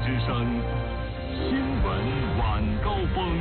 之声新闻晚高峰。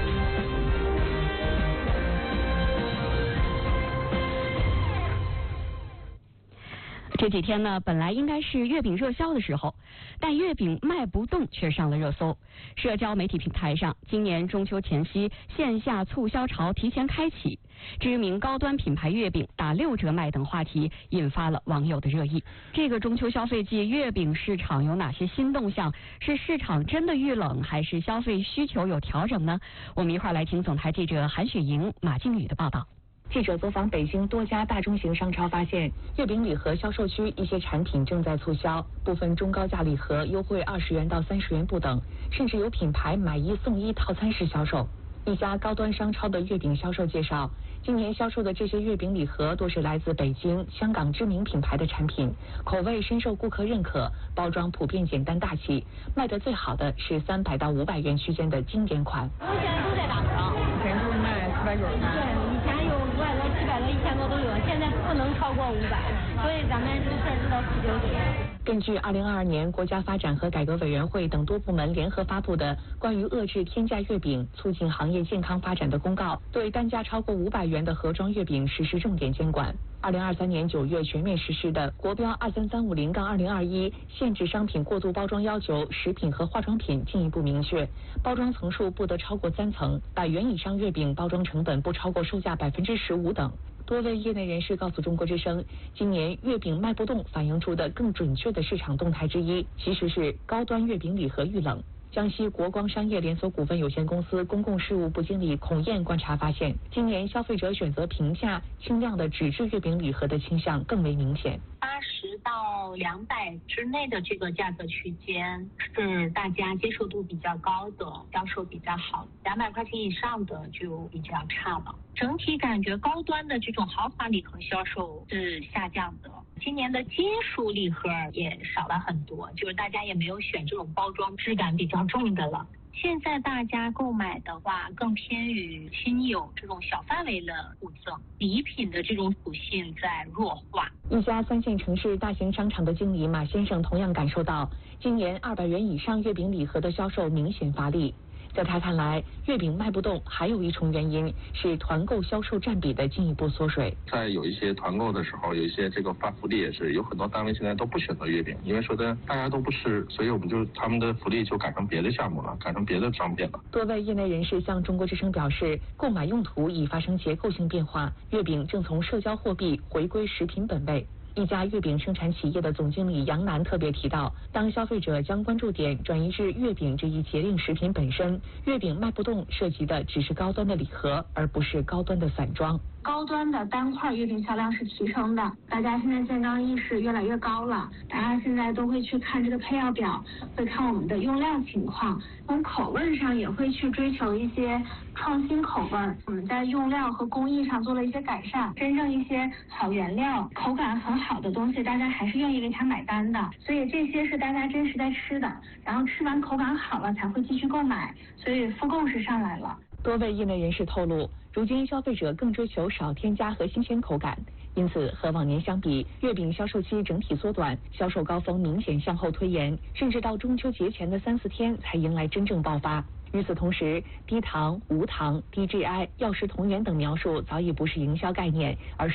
这几天呢，本来应该是月饼热销的时候，但月饼卖不动却上了热搜。社交媒体平台上，今年中秋前夕线下促销潮提前开启，知名高端品牌月饼打6折卖等话题引发了网友的热议。这个中秋消费季，月饼市场有哪些新动向？是市场真的遇冷，还是消费需求有调整呢？我们一块儿来听总台记者韩雪莹、马静宇的报道。 记者走访北京多家大中型商超，发现月饼礼盒销售区一些产品正在促销，部分中高价礼盒优惠20元到30元不等，甚至有品牌买1送1套餐式销售。一家高端商超的月饼销售介绍，今年销售的这些月饼礼盒多是来自北京、香港知名品牌的产品，口味深受顾客认可，包装普遍简单大气，卖得最好的是300到500元区间的经典款。 目前都在打折， 以前就是卖490。 对，以前有500多、700多、1000多都有，现在不能超过500，所以咱们就设置到490。 根据2022年国家发展和改革委员会等多部门联合发布的关于遏制天价月饼、促进行业健康发展的公告，对单价超过500元的盒装月饼实施重点监管。2023年9月全面实施的国标23350-2021限制商品过度包装要求，食品和化妆品进一步明确，包装层数不得超过3层，100元以上月饼包装成本不超过售价15%等。多位业内人士告诉中国之声，今年月饼卖不动反映出的更准确的市场动态之一，其实是高端月饼礼盒遇冷。江西国光商业连锁股份有限公司公共事务部经理孔燕观察发现，今年消费者选择平价轻量的纸质月饼礼盒的倾向更为明显。 80到200之内的这个价格区间是大家接受度比较高的，销售比较好，200块钱以上的就比较差了。整体感觉高端的这种豪华礼盒销售是下降的，今年的金属礼盒也少了很多，就是大家也没有选这种包装质感比较重的了。现在大家购买的话更偏于亲友这种小范围的互赠，礼品的这种属性在弱化。 一家3线城市大型商场的经理马先生同样感受到，今年200元以上月饼礼盒的销售明显乏力。在他看来，月饼卖不动还有一重原因是团购销售占比的进一步缩水。 在有一些团购的时候，有一些这个发福利也是有很多单位现在都不选择月饼，因为说的大家都不吃，所以我们就他们的福利就改成别的项目了，改成别的商品了。 多位业内人士向中国之声表示，购买用途已发生结构性变化，月饼正从社交货币回归食品本位。一家月饼生产企业的总经理杨楠特别提到，当消费者将关注点转移至月饼这一节令食品本身，月饼卖不动涉及的只是高端的礼盒，而不是高端的散装。 高端的单块月饼销量是提升的，大家现在健康意识越来越高了，大家现在都会去看这个配料表，会看我们的用料情况，从口味上也会去追求一些创新口味。我们在用料和工艺上做了一些改善，真正一些好原料、口感很好的东西，大家还是愿意为它买单的。所以这些是大家真实在吃的，然后吃完口感好了才会继续购买，所以复购是上来了。 多位业内人士透露，如今消费者更追求少添加和新鲜口感，因此和往年相比，月饼销售期整体缩短，销售高峰明显向后推延，甚至到中秋节前的3、4天才迎来真正爆发。与此同时，低糖、无糖、低 GI、药食同源等描述早已不是营销概念，而是